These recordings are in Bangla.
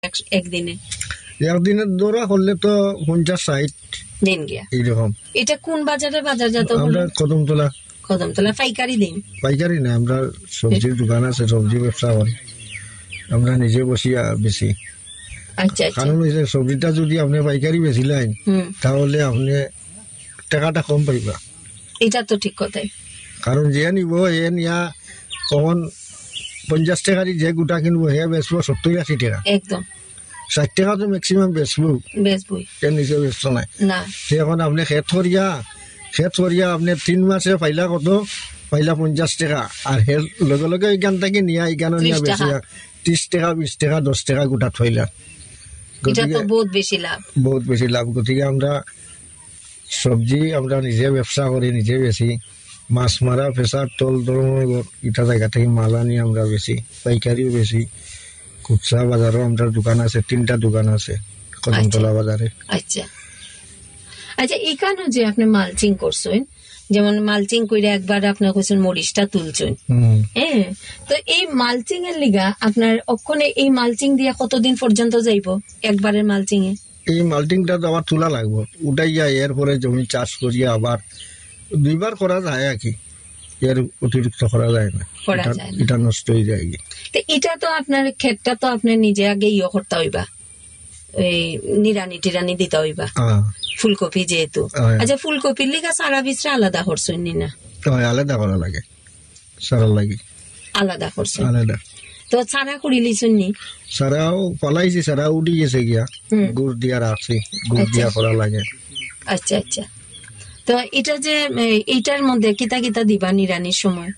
একদিনে? একদিনের দৌড়া করলে তো 50-60 দিন গিয়া এইরকম। এটা কোন বাজারে বাজারজাত হলো? আমরা কদমতলা। কদমতলা পাইকারি দিন? পাইকারি না, আমরা সবজির দোকান আছে, সবজি ব্যবসা করি, আমরা নিজে বসিয়া বেশি। আচ্ছা আচ্ছা। কারণ হচ্ছে সবজিটা যদি আপনি পাইকারি বেশি লাইন তাহলে আপনি টাকাটা কম পাইবা। এটা তো ঠিক কথাই। কারণ যে নিব এ নিয়া তখন 50 টাকার যে গোটা কিনবো হে বেচবো 70-80 টাকা, একদম 60 টাকা তো ম্যাক্সিমাম বেচবো, বেচবই এর নিচে বেচতো নাই না। এখন আপনি খেত করিয়া আপনি 3 মাসে পাইলা কত? পাইলা 50 টাকা। আর হের লগে লগে এখান থেকে নিয়া এখানে নিয়া 30 টাকা। বেচিয়া 30 টাকা 20 টাকা 10 টাকা গোটা থইলা। এটা তো বহুত বেশি লাভ। বহুত বেশি লাভ। গতিকে আমরা সবজি আমরা নিজে ব্যবসা করি, নিজে বেশি। মাছ মারা পেশার তল ধরনের ইটা জায়গা থেকে মাল আনি আমরা বেশি, পাইকারিও বেশি। খুচরা বাজারও আমরা দোকান আছে, 3টা দোকান আছে কদমতলা বাজারে। আচ্ছা আচ্ছা। এখানে যে আপনি মালচিং করছেন, যেমন মালচিং করে একবার আপনার কোন মরিচটা তুলছেন, হ্যাঁ, তো এই মালচিং এর লিগা আপনার ওখানে এই মালচিং দিয়ে কতদিন পর্যন্ত যাইব একবারের মালচিং এ? এই মালচিংটা তো আবার তোলা লাগবো, উঠাইয়া এরপরে জমি চাষ করিয়া আবার 2বার করা যায় আর কি, এর অতিরিক্ত করা যায় না, এটা নষ্ট হয়ে যায়। তো এটা তো আপনার ক্ষেতটা তো আপনি নিজে আগে করতে হইবা, এই নিরানি টিরানি দিতে হইবা ফুলকপি যেহেতু। আচ্ছা, ফুলকপির লিগা সারা বিচরা আলাদা করছেন না? আলাদা করা লাগে, সারা লাগে আলাদা করছেন আলাদা। তো সারা করি লিছেন নি? সারাও পালাইছি, সারা উঠি গেছে গিয়া, গুড় দিয়া রাখছি, গুড় দিয়া করা লাগে। আচ্ছা আচ্ছা। তো এটা যে এইটার মধ্যে কিতা কিতা দিবা নিরানির সময়?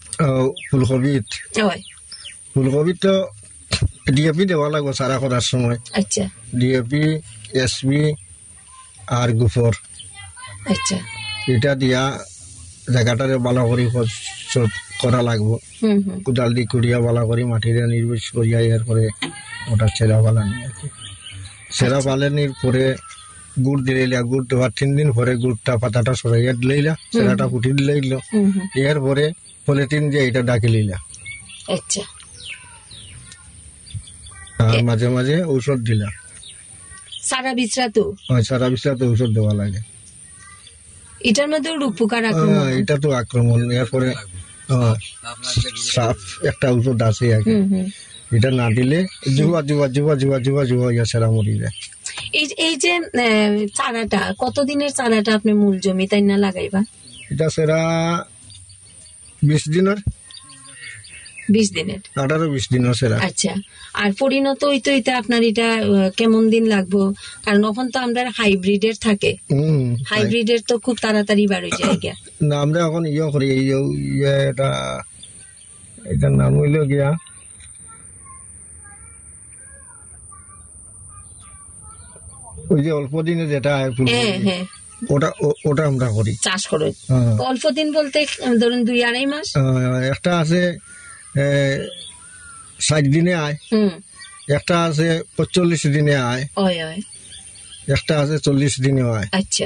ফুলকপি তো ডিএপি দেওয়া লাগবে সারা করার সময়। আচ্ছা। ডিএপি, এসপি আর গুফর। আচ্ছা। এটা দিয়া জায়গাটারে ভালো করে করা লাগবো, কোদাল দিয়ে কুড়িয়া ভালো করে মাটিরে নির্বেশ করিয়া এরপরে ওটা ছেঁড়া পালানি আর কি। ছেঁড়া পালানির পরে গুড় দিলাইলা, গুড় দেওয়ার 3 দিন পরে গুড়টা পাতাটা সরাইয়া দিলাইলা, ছেঁড়াটা ফুটি দিলাইল, এরপরে পলিথিন দিয়ে এটা ডাকি লইলা। আচ্ছা। আর মাঝে মাঝে ঔষধ দিলা। সারা বিচরা তো? সারা বিচরা তো ঔষধ দেওয়া লাগে। এটার মধ্যে রূপকার আক্রমণ? এটা তো আক্রমণ। এরপরে সাপ একটা ঔষধ আছে আর কি, এটা না দিলে জুয়া জুয়া জুয়া জুয়া জুয়া জুয়া ইয়া সেরা মরি যায়। এই যে চারাটা কতদিনের চারাটা আপনি মূল জমি তাই না লাগাইবা? এটা সেরা 20 দিনের। 20 দিনের? 18-20 দিনের সেরা। আচ্ছা। আর পরিণত হইতে হইতে আপনার এটা কেমন দিন লাগবো? কারণ এখন তো আমরা হাইব্রিডের থাকে, হাইব্রিডের তো খুব তাড়াতাড়ি বার হয়ে যায়। না, আমরা এখন করি, এটা এটার নাম হইল গিয়া ওই যে অল্প দিনে যেটা ওটা আমরা করি, চাষ করে। অল্প দিন বলতে ধরুন 2-2.5 মাস। একটা আছে 60 দিনে আয়, একটা আছে 45 দিনে আয়, একটা আছে 40 দিনে আয়। আচ্ছা।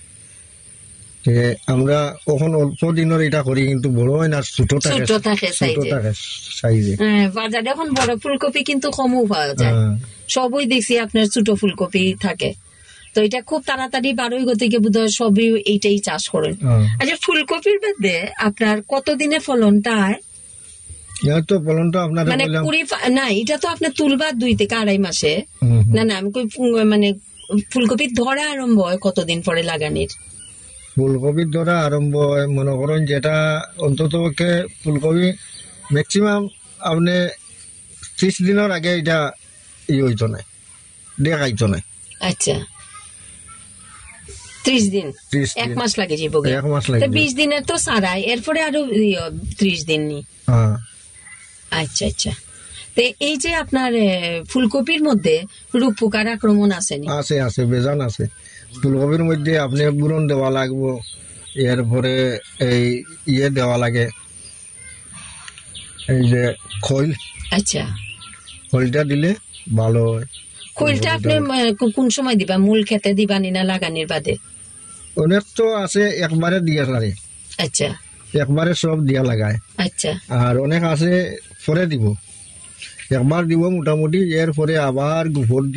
আমরা ওখানে অল্প দিনের এটা করি, কিন্তু বড় হয় না, ছোট থাকে সাইজে। বাজারে এখন বড় ফুলকপি কিন্তু কমও পাওয়া যায়, সবই দেখছি আপনার ছোট ফুলকপি থাকে। তো এটা খুব তাড়াতাড়ি বারোই গতিকে বোধ হয় সবই এইটাই চাষ করেন। আচ্ছা, ফুলকপির মধ্যে আপনার কতদিনে ফলনটা হয়? মানে না, এটা তো আপনার তুলবার 2 থেকে 2.5 মাসে। না না, আমি মানে ফুলকপির ধরা আরম্ভ হয় কতদিন পরে লাগানির? ফুলকপির ধরা আরম্ভ হয় মনে করেন যেটা অন্তত ফুলকপি ম্যাক্সিমাম আপনি 30 দিনের আগে এটা হইতো না, দেখাইতো না। আচ্ছা, 30 দিন, 1 মাস লাগে যাবো। 1 মাস লাগে। 20 দিনের তো সারাই, এরপরে আরো 30 দিন নি। আচ্ছা আচ্ছা। তো এই যে আপনার ফুলকপির মধ্যে রূপপোকার আক্রমণ আছে? আছে, বেজান আছে। ফুলকপির মধ্যে আপনি বুরন দেওয়া লাগবো, এরপরে এই দেওয়া লাগে, এই যে খৈল। আচ্ছা। খৈলটা দিলে ভালো হয়। খৈলটা আপনি কোন সময় দিবা? মূল খেতে দিবা না লাগানির বাদে? অনেক তো আছে একবারে দিয়া লাগে। আচ্ছা। একবারে সব দিয়া লাগায়। আচ্ছা। আর অনেক আছে পরে দিব। একবার দিব মোটামুটি, এরপরে আবার গোবর